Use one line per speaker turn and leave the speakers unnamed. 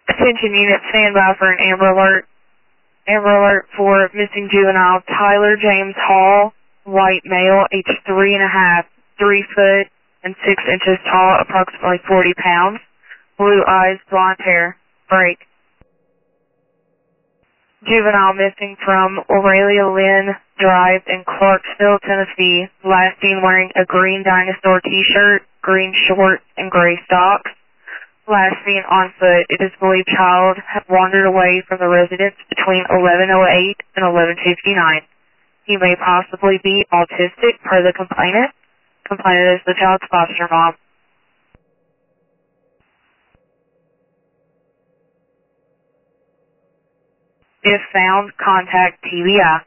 Attention unit, stand by for an Amber Alert. Amber Alert for missing juvenile Tyler James Hall, white male, age 3.5, 3 foot and 6 inches tall, approximately 40 pounds, blue eyes, blonde hair. Break. Juvenile missing from Aurelia Lynn Drive in Clarksville, Tennessee, last seen wearing a green dinosaur t-shirt, green shorts, and gray socks. Last seen on foot. It is believed child had wandered away from the residence between 11:08 and 11:59. He may possibly be autistic per the complainant. Complainant is the child's foster mom. If found, contact TBI.